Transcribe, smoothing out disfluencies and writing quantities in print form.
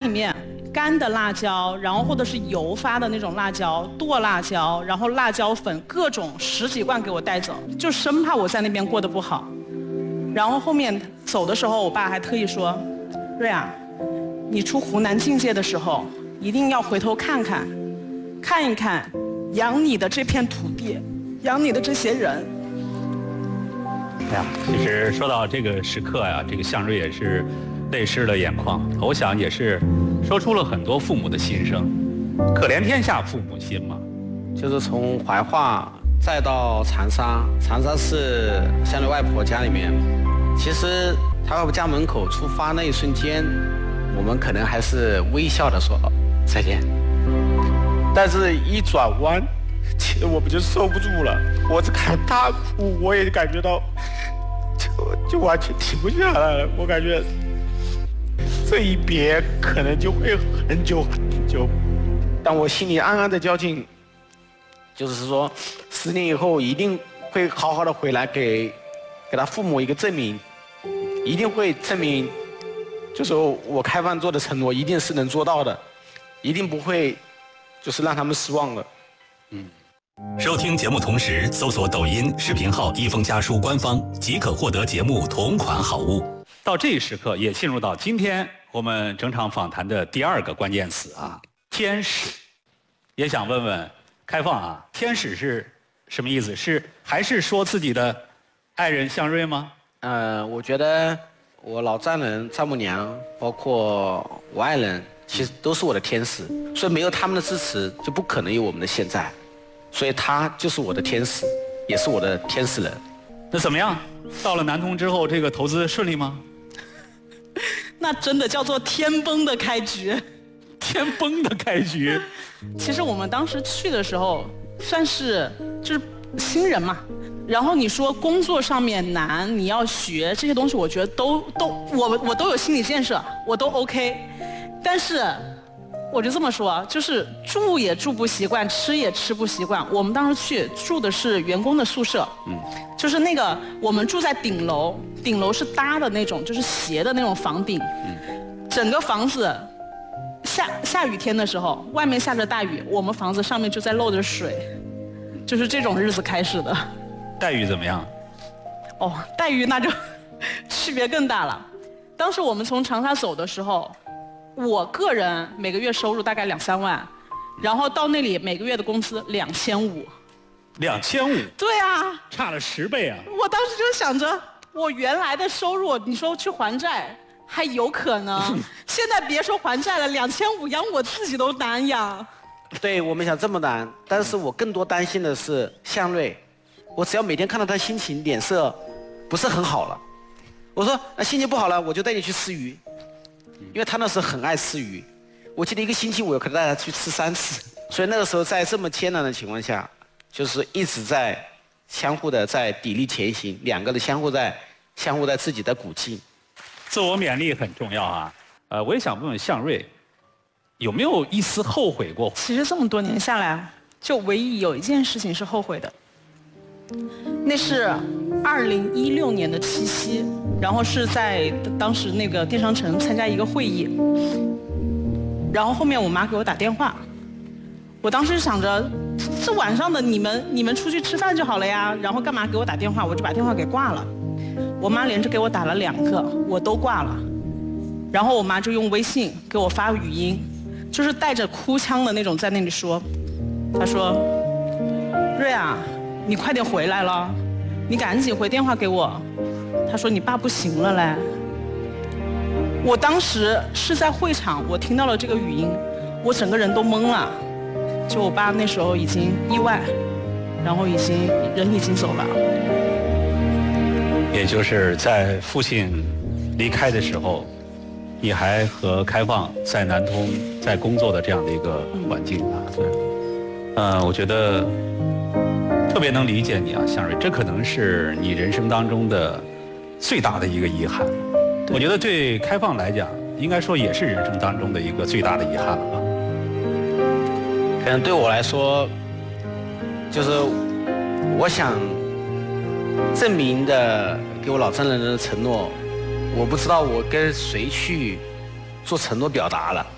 面干的辣椒，然后或者是油发的那种辣椒，剁辣椒，然后辣椒粉，各种10几罐给我带走，就生怕我在那边过得不好。然后后面走的时候，我爸还特意说：“瑞啊，你出湖南境界的时候，一定要回头看看，看一看养你的这片土地，养你的这些人。” 哎呀，其实说到这个时刻呀，这个向瑞也是泪湿了眼眶。我想也是说出了很多父母的心声，可怜天下父母心嘛。 就是从怀化再到长沙，长沙是向瑞外婆家里面。其实他外婆家门口出发那一瞬间，我们可能还是微笑的说再见。但是一转弯，其实我们就受不住了。我只看他哭，我也感觉到就完全停不下来了。我感觉这一别可能就会很久很久，但我心里暗暗的较劲，就是说10年以后一定会好好的回来给他父母一个证明，一定会证明，就是我开放做的承诺一定是能做到的，一定不会就是让他们失望了。 收听节目同时搜索抖音视频号一封家书官方即可获得节目同款好物。 到这一时刻也进入到今天我们整场访谈的第2个关键词啊，天使。也想问问开放啊，天使是什么意思？是还是说自己的爱人向瑞吗？ 我觉得我老丈人丈母娘，包括我爱人，其实都是我的天使，所以没有他们的支持，就不可能有我们的现在。所以他就是我的天使，也是我的天使人。 那怎么样？到了南通之后，这个投资顺利吗？ 那真的叫做天崩的开局。 天崩的开局。 其实我们当时去的时候，算是就是新人嘛。然后你说工作上面难，你要学这些东西，我觉得我都有心理建设，我都 OK。但是我就这么说，就是住也住不习惯，吃也吃不习惯。我们当时去住的是员工的宿舍，就是那个我们住在顶楼，顶楼是搭的那种，就是斜的那种房顶，整个房子下雨天的时候，外面下着大雨，我们房子上面就在漏着水，就是这种日子开始的。 待遇怎么样？ 哦，待遇那就区别更大了。当时我们从长沙走的时候，我个人每个月收入大概2、3万，然后到那里每个月的工资2500。 2500？ 对啊， 差了10倍啊！ 我当时就想着，我原来的收入，你说去还债还有可能，现在别说还债了，2500养我自己都难养。 对，我们想这么难，但是我更多担心的是向瑞。我只要每天看到他心情脸色不是很好了，我说心情不好了，我就带你去吃鱼，因为他那时候很爱吃鱼。我记得1个星期我可能带他去吃3次，所以那个时候在这么艰难的情况下，就是一直在相互的在砥砺前行，两个人相互在自己的鼓劲。 自我勉励很重要啊。我也想问问向瑞，有没有一丝后悔过？ 其实这么多年下来，就唯一有一件事情是后悔的。那是2016年的七夕，然后是在当时那个电商城参加一个会议，然后后面我妈给我打电话，我当时想着这晚上的你们出去吃饭就好了呀，然后干嘛给我打电话？我就把电话给挂了。我妈连着给我打了2个，我都挂了，然后我妈就用微信给我发语音，就是带着哭腔的那种在那里说，她说：“瑞啊，你快点回来了，你赶紧回电话给我。”他说：“你爸不行了嘞。”我当时是在会场，我听到了这个语音，我整个人都懵了。就我爸那时候已经意外，然后人已经走了。 也就是在父亲离开的时候，你还和开放在南通在工作的这样的一个环境啊，对，我觉得特别能理解你啊，向瑞，这可能是你人生当中的最大的一个遗憾。我觉得对开放来讲，应该说也是人生当中的一个最大的遗憾了吧。 可能对我来说，就是我想证明的给我老丈人的承诺，我不知道我跟谁去做承诺表达了。